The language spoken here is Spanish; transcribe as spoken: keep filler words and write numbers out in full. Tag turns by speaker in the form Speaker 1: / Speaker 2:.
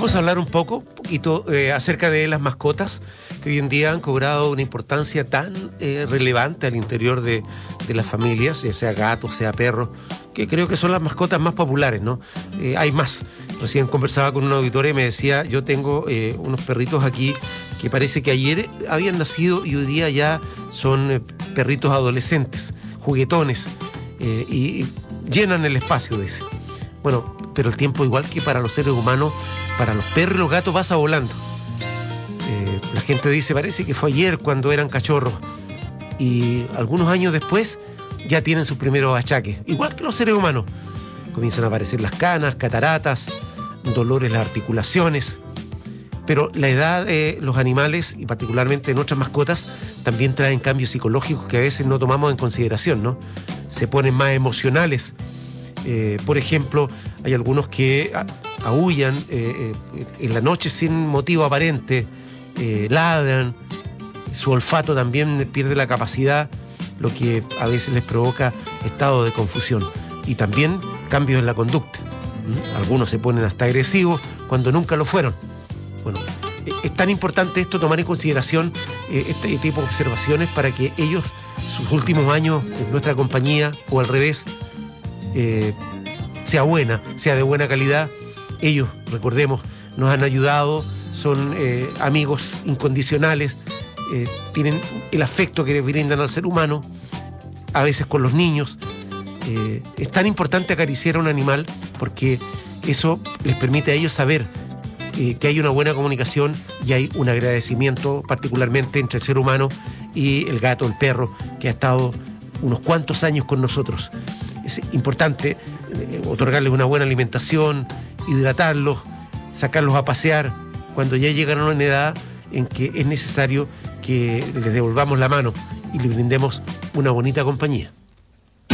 Speaker 1: Vamos a hablar un poco, un poquito eh, acerca de las mascotas que hoy en día han cobrado una importancia tan eh, relevante al interior de, de las familias, ya sea gatos, sea perros, que creo que son las mascotas más populares, ¿no? Eh, hay más. Recién conversaba con una auditora y me decía, yo tengo eh, unos perritos aquí que parece que ayer habían nacido y hoy día ya son eh, perritos adolescentes, juguetones, eh, y, y llenan el espacio, dice. Bueno, pero el tiempo, igual que para los seres humanos, para los perros y los gatos pasa volando. Eh, la gente dice, parece que fue ayer cuando eran cachorros, y algunos años después ya tienen sus primeros achaques, igual que los seres humanos. Comienzan a aparecer las canas, cataratas, dolores en las articulaciones. Pero la edad de los animales, y particularmente de nuestras mascotas, también traen cambios psicológicos que a veces no tomamos en consideración, ¿no? Se ponen más emocionales. Eh, por ejemplo, hay algunos que aúllan eh, eh, en la noche sin motivo aparente, eh, ladran, su olfato también pierde la capacidad, lo que a veces les provoca estado de confusión. Y también cambios en la conducta. ¿Mm? Algunos se ponen hasta agresivos cuando nunca lo fueron. Bueno, es tan importante esto, tomar en consideración eh, este tipo de observaciones para que ellos, sus últimos años en nuestra compañía, o al revés, eh, sea buena, sea de buena calidad. Ellos, recordemos, nos han ayudado, son eh, amigos incondicionales, eh, tienen el afecto que les brindan al ser humano, a veces con los niños. Eh, es tan importante acariciar a un animal porque eso les permite a ellos saber eh, que hay una buena comunicación y hay un agradecimiento particularmente entre el ser humano y el gato, el perro, que ha estado unos cuantos años con nosotros. Es importante eh, otorgarles una buena alimentación, hidratarlos, sacarlos a pasear cuando ya llegan a una edad en que es necesario que les devolvamos la mano y les brindemos una bonita compañía.